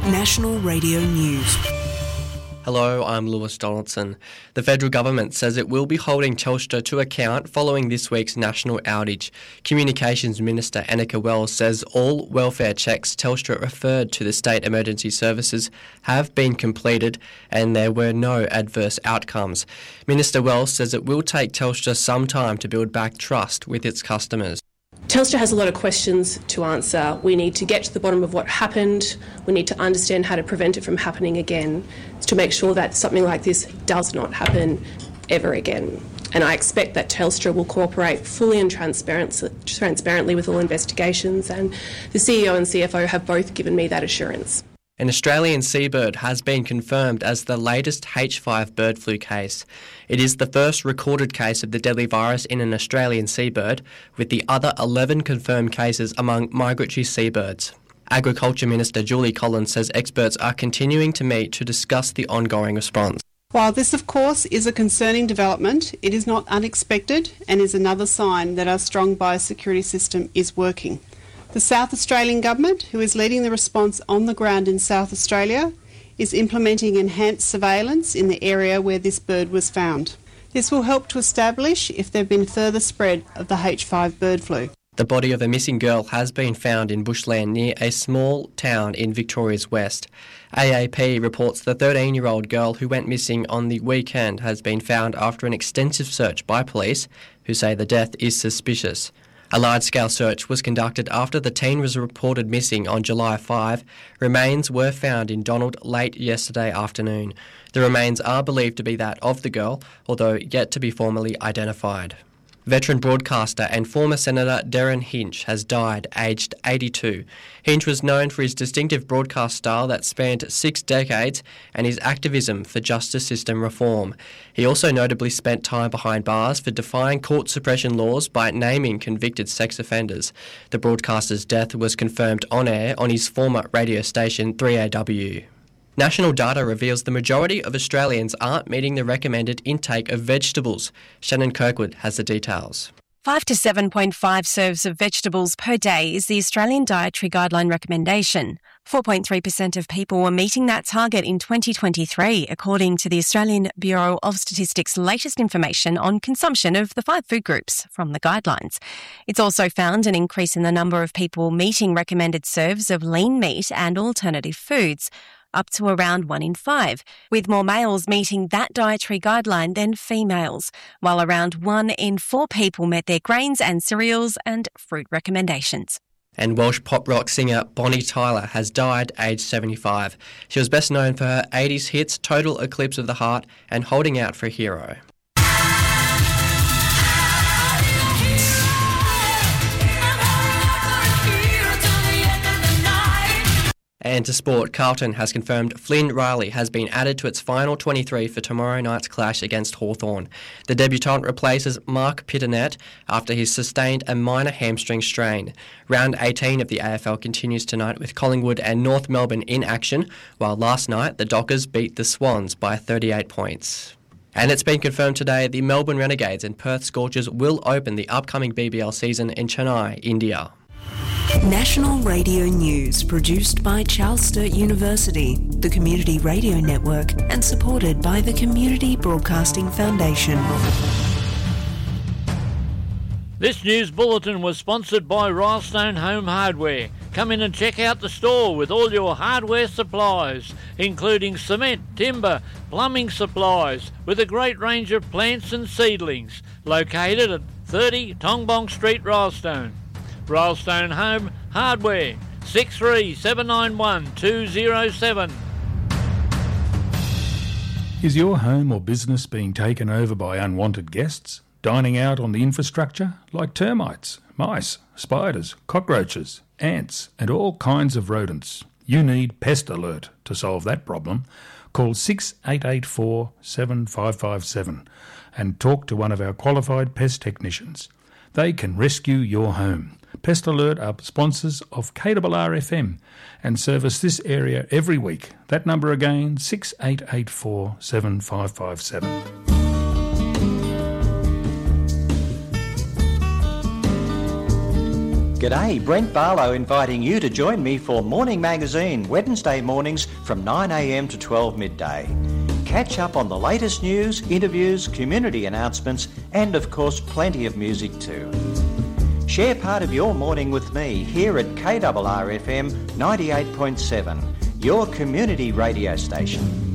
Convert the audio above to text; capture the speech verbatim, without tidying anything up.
National Radio News. Hello, I'm Lewis Donaldson. The federal government says it will be holding Telstra to account following this week's national outage. Communications Minister Annika Wells says all welfare checks Telstra referred to the state emergency services have been completed and there were no adverse outcomes. Minister Wells says it will take Telstra some time to build back trust with its customers. Telstra has a lot of questions to answer. We need to get to the bottom of what happened. We need to understand how to prevent it from happening again, to make sure that something like this does not happen ever again. And I expect that Telstra will cooperate fully and transparent, transparently with all investigations, and the C E O and C F O have both given me that assurance. An Australian seabird has been confirmed as the latest H five bird flu case. It is the first recorded case of the deadly virus in an Australian seabird, with the other eleven confirmed cases among migratory seabirds. Agriculture Minister Julie Collins says experts are continuing to meet to discuss the ongoing response. While this, of course, is a concerning development, it is not unexpected and is another sign that our strong biosecurity system is working. The South Australian Government, who is leading the response on the ground in South Australia, is implementing enhanced surveillance in the area where this bird was found. This will help to establish if there have been further spread of the H five bird flu. The body of a missing girl has been found in bushland near a small town in Victoria's west. A A P reports the thirteen-year-old girl who went missing on the weekend has been found after an extensive search by police, who say the death is suspicious. A large-scale search was conducted after the teen was reported missing on July fifth. Remains were found in Donald late yesterday afternoon. The remains are believed to be that of the girl, although yet to be formally identified. Veteran broadcaster and former Senator Derryn Hinch has died, aged eighty-two. Hinch was known for his distinctive broadcast style that spanned six decades and his activism for justice system reform. He also notably spent time behind bars for defying court suppression laws by naming convicted sex offenders. The broadcaster's death was confirmed on air on his former radio station three A W. National data reveals the majority of Australians aren't meeting the recommended intake of vegetables. Shannon Kirkwood has the details. five to seven point five serves of vegetables per day is the Australian Dietary Guideline recommendation. four point three percent of people were meeting that target in twenty twenty-three, according to the Australian Bureau of Statistics' latest information on consumption of the five food groups from the guidelines. It's also found an increase in the number of people meeting recommended serves of lean meat and alternative foods, up to around one in five, with more males meeting that dietary guideline than females, while around one in four people met their grains and cereals and fruit recommendations. And Welsh pop rock singer Bonnie Tyler has died aged seventy-five. She was best known for her eighties hits Total Eclipse of the Heart and Holding Out for a Hero. And to sport, Carlton has confirmed Flynn Riley has been added to its final twenty-three for tomorrow night's clash against Hawthorn. The debutant replaces Mark Pitternet after he's sustained a minor hamstring strain. Round eighteen of the A F L continues tonight with Collingwood and North Melbourne in action, while last night the Dockers beat the Swans by thirty-eight points. And it's been confirmed today the Melbourne Renegades and Perth Scorchers will open the upcoming B B L season in Chennai, India. National Radio News, produced by Charles Sturt University, the Community Radio Network, and supported by the Community Broadcasting Foundation. This news bulletin was sponsored by Rylestone Home Hardware. Come in and check out the store with all your hardware supplies, including cement, timber, plumbing supplies, with a great range of plants and seedlings, located at thirty Tongbong Street, Rylestone. Rylestone Home Hardware, six three seven nine one two zero seven. Is your home or business being taken over by unwanted guests, dining out on the infrastructure like termites, mice, spiders, cockroaches, ants and all kinds of rodents? You need Pest Alert to solve that problem. Call six eight eight four seven five five seven and talk to one of our qualified pest technicians. They can rescue your home. Pest Alert are sponsors of K R R F M and service this area every week. That number again, six eight eight four seven five five seven. G'day, Brent Barlow inviting you to join me for Morning Magazine, Wednesday mornings from nine a m to twelve midday. Catch up on the latest news, interviews, community announcements, and of course plenty of music too. Share part of your morning with me here at K R R F M ninety-eight point seven, your community radio station.